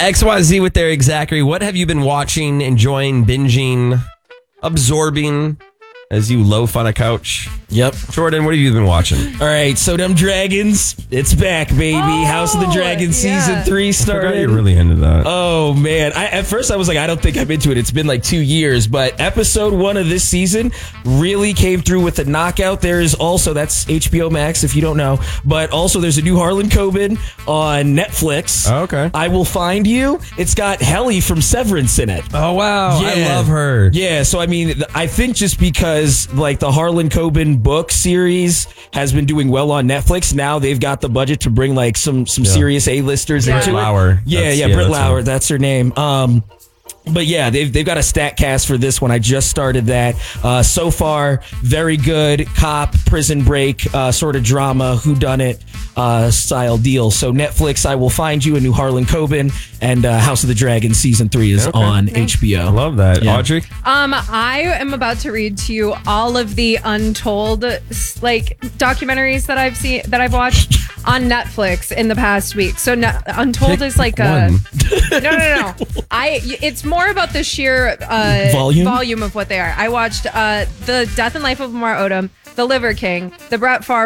XYZ with Eric Zachary. What have you been watching, enjoying, binging, absorbing as you loaf on a couch? Yep. Jordan, what have you been watching? All right, so them dragons, it's back, baby. House of the Dragon season 3 I started. forgot you're really into that. Oh, man. At first, I was like, I don't think I'm into it. It's been like 2 years. But episode 1 of this season really came through with a knockout. There is also, that's HBO Max, if you don't know. But also, there's a new Harlan Coben on Netflix. Oh, okay. I Will Find You. It's got Helly from Severance in it. Oh, wow. I Yeah. love her. Yeah, so I mean, I think just because like the Harlan Coben book series has been doing well on Netflix, now they've got the budget to bring like some serious A-listers Britt into Lauer. it. Yeah, Britt that's Lauer, her. that's her name. But yeah, they've got a stat cast for this one. I just started that. So far, very good cop, prison break, sort of drama, whodunit style deal. So Netflix, I Will Find You, a new Harlan Coben, and House of the Dragon season 3 is on HBO. I love that. Yeah. Audrey? I am about to read to you all of the untold like documentaries that I've watched on Netflix in the past week. So Untold is like one. No. It's more about the sheer Volume of what they are. I watched The Death and Life of Lamar Odom, The Liver King, the Brett Favre